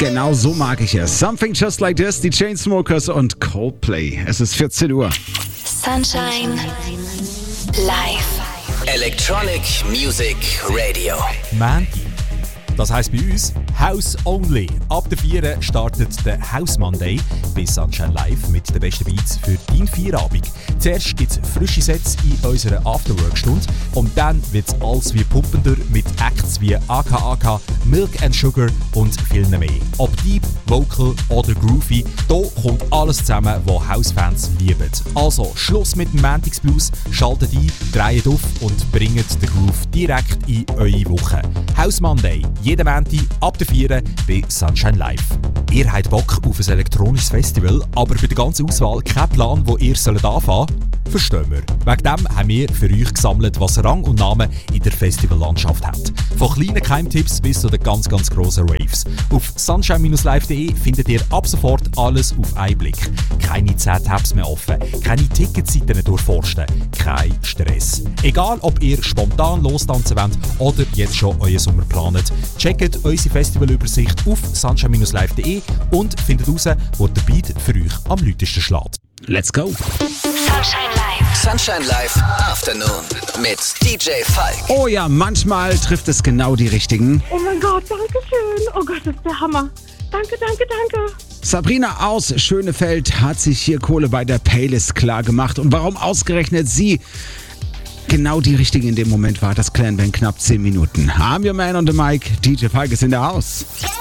Genau so mag ich es. Something Just Like This, die Chainsmokers und Coldplay. Es ist 14 Uhr. Sunshine Live. Electronic Music Radio. Mandy. Das heisst bei uns House Only. Ab der 4 startet der House Monday bei Sunshine Live mit den besten Beats für deinen Feierabend. Zuerst gibt es frische Sets in unserer Afterwork-Stunde und dann wird es alles wie pumpender mit Acts wie AKAK, Milk and Sugar und viel mehr. Ob Deep, Vocal oder Groovy, da kommt alles zusammen, was House-Fans lieben. Also Schluss mit dem Mantics Blues, schaltet ein, dreht auf und bringt den Groove direkt in eure Woche. House Monday, jeden Montag ab der 4 bei Sunshine Live. Ihr habt Bock auf ein elektronisches Festival, aber bei der ganzen Auswahl kein Plan, wo ihr anfangen sollt? Verstehen wir. Wegen dem haben wir für euch gesammelt, was Rang und Namen in der Festivallandschaft hat. Von kleinen Geheimtipps bis zu den ganz grossen Raves. Auf sunshine-live.de findet ihr ab sofort alles auf einen Blick. Keine 10 Tabs mehr offen, keine Ticketseiten durchforsten, kein Stress. Egal, ob ihr spontan lostanzen wollt oder jetzt schon euren Sommer plant, checkt unsere Festivalübersicht auf sunshine-live.de und findet heraus, wo der Beat für euch am lautesten schlägt. Let's go! Sunshine Live. Sunshine Live Afternoon mit DJ Falk. Oh ja, manchmal trifft es genau die Richtigen. Oh mein Gott, danke schön. Oh Gott, das ist der Hammer. Danke. Sabrina aus Schönefeld hat sich hier Kohle bei der Playlist klar gemacht. Und warum ausgerechnet sie genau die Richtige in dem Moment war, das klären wir in knapp 10 Minuten. I'm your man on the mic, DJ Falk ist in der Haus.